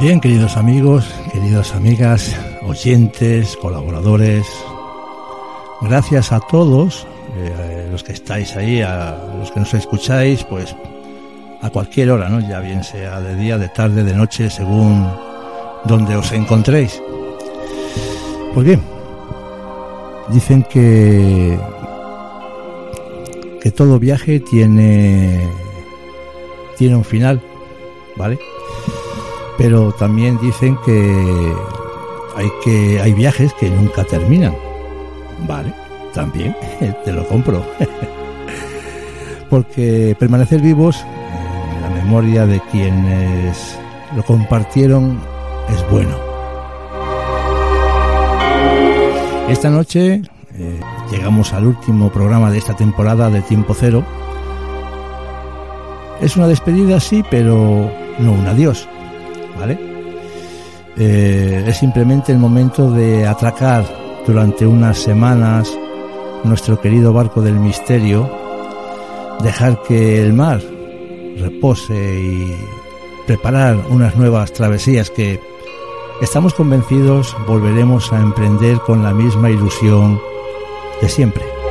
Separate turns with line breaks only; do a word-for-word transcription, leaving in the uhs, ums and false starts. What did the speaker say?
Bien, queridos amigos, queridas amigas, oyentes, colaboradores, gracias a todos eh, los que estáis ahí, a los que nos escucháis, pues a cualquier hora, ¿no? Ya bien sea de día, de tarde, de noche, según donde os encontréis. Pues bien, dicen que que todo viaje tiene tiene un final, ¿vale? Pero también dicen que hay que hay viajes que nunca terminan, ¿vale? También te lo compro. Porque permanecer vivos en la memoria de quienes lo compartieron es bueno. Esta noche eh, llegamos al último programa de esta temporada de Tiempo Cero. Es una despedida, sí, pero no un adiós, ¿vale? Eh, es simplemente el momento de atracar durante unas semanas nuestro querido barco del misterio, dejar que el mar repose y preparar unas nuevas travesías que estamos convencidos volveremos a emprender con la misma ilusión de siempre.